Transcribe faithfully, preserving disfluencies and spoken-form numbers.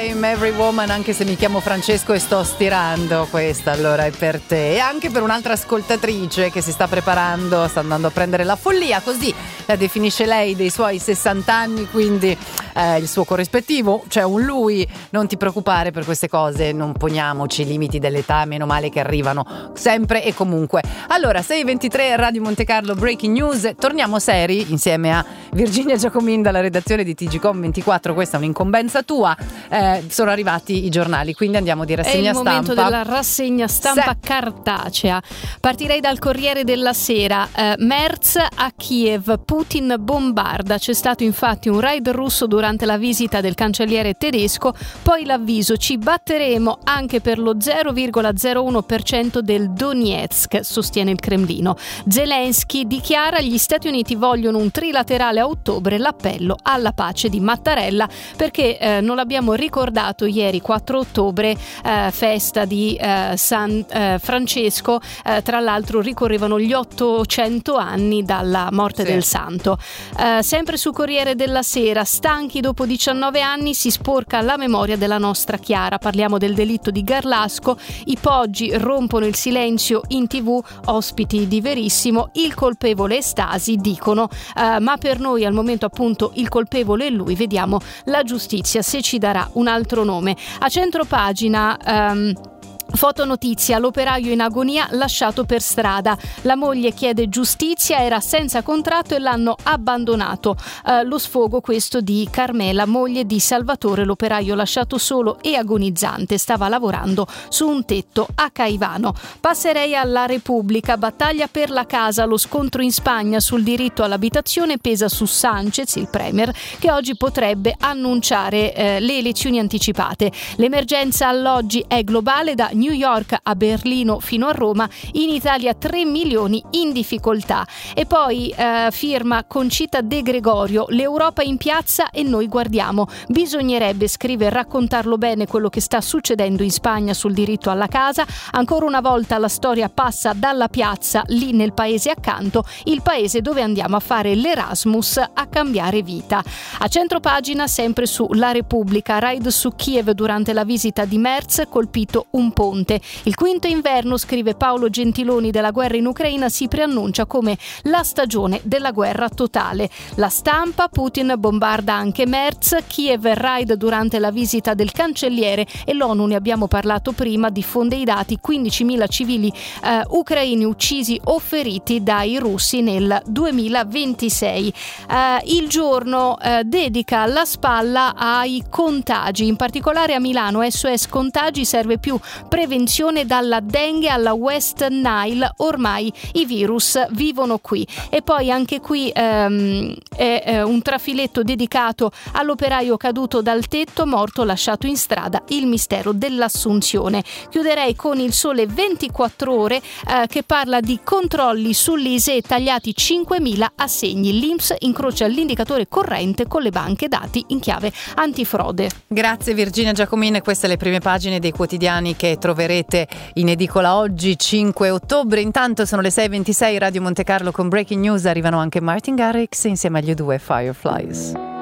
I'm every woman, anche se mi chiamo Francesco e sto stirando. Questa allora è per te e anche per un'altra ascoltatrice che si sta preparando, sta andando a prendere la follia, così la definisce lei, dei suoi sessanta anni, quindi eh, il suo corrispettivo, cioè un lui. Non ti preoccupare per queste cose, non poniamoci i limiti dell'età, meno male che arrivano sempre e comunque. Allora, sei e ventitré, Radio Monte Carlo, Breaking News. Torniamo seri insieme a Virginia Giacomin dalla redazione di T G Com ventiquattro. Questa è un'incombenza tua. Eh, sono arrivati i giornali, quindi andiamo di rassegna stampa. È il momento della rassegna stampa Se- cartacea. Partirei dal Corriere della Sera. eh, Merz a Kiev, Putin bombarda. C'è stato infatti un raid russo durante la visita del cancelliere tedesco, poi l'avviso: ci batteremo anche per lo zero virgola zero uno per cento del Donetsk, sostiene il Cremlino. Zelensky dichiara: gli Stati Uniti vogliono un trilaterale a ottobre, l'appello alla pace di Mattarella, perché eh, non l'abbiamo ricordato ieri quattro ottobre, eh, festa di eh, San eh, Francesco, eh, tra l'altro ricorrevano gli ottocento anni dalla morte sì. del santo. Eh, sempre su Corriere della Sera, stanchi dopo diciannove anni, si sporca la memoria della nostra Chiara. Parliamo del delitto di Garlasco, i Poggi rompono il silenzio in tv, ospiti di Verissimo, il colpevole è Stasi, dicono, eh, ma per noi al momento appunto il colpevole è lui, vediamo la giustizia se ci darà un altro nome. A centropagina ehm, fotonotizia: l'operaio in agonia lasciato per strada, la moglie chiede giustizia, era senza contratto e l'hanno abbandonato. Eh, lo sfogo questo di Carmela, moglie di Salvatore, l'operaio lasciato solo e agonizzante, stava lavorando su un tetto a Caivano. Passerei alla Repubblica, battaglia per la casa, lo scontro in Spagna sul diritto all'abitazione pesa su Sanchez, il premier, che oggi potrebbe annunciare eh, le elezioni anticipate. L'emergenza alloggi è globale, da New York a Berlino fino a Roma, in Italia tre milioni in difficoltà. E poi eh, firma Concita De Gregorio: l'Europa in piazza e noi guardiamo. Bisognerebbe, scrive, raccontarlo bene quello che sta succedendo in Spagna sul diritto alla casa. Ancora una volta la storia passa dalla piazza, lì nel paese accanto, il paese dove andiamo a fare l'Erasmus a cambiare vita. A centropagina, sempre su La Repubblica, raid su Kiev durante la visita di Merz, colpito un ponte. Il quinto inverno, scrive Paolo Gentiloni, della guerra in Ucraina si preannuncia come la stagione della guerra totale. La Stampa: Putin bombarda anche Merz, Kiev raid durante la visita del cancelliere, e l'ONU, ne abbiamo parlato prima, diffonde i dati: quindicimila civili eh, ucraini uccisi o feriti dai russi nel duemilaventisei. Eh, il Giorno eh, dedica la spalla ai contagi, in particolare a Milano. S O S Contagi, serve più prevenzione dalla dengue alla West Nile, ormai i virus vivono qui. E poi anche qui ehm, è, è un trafiletto dedicato all'operaio caduto dal tetto, morto lasciato in strada, il mistero dell'assunzione. Chiuderei con il Sole ventiquattro ore eh, che parla di controlli sull'I S E E, tagliati cinquemila assegni, l'I N P S incrocia l'indicatore corrente con le banche dati in chiave antifrode. Grazie Virginia Giacomin, queste le prime pagine dei quotidiani che troverete in edicola oggi cinque ottobre. Intanto sono le sei e ventisei, Radio Monte Carlo con Breaking News, arrivano anche Martin Garrix insieme agli U due Fireflies.